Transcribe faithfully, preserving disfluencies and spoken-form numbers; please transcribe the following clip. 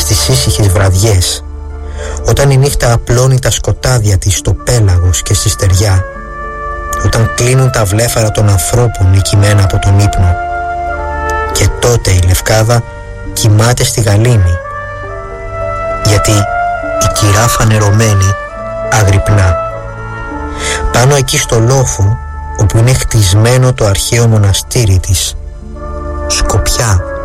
στις ήσυχες βραδιές, όταν η νύχτα απλώνει τα σκοτάδια της στο πέλαγος και στη στεριά, όταν κλείνουν τα βλέφαρα των ανθρώπων νικημένα από τον ύπνο. Και τότε η Λευκάδα κοιμάται στη γαλήνη, γιατί η κυρά φανερωμένη αγρυπνά. Πάνω εκεί στο λόφο, όπου είναι χτισμένο το αρχαίο μοναστήρι της, σκοπιά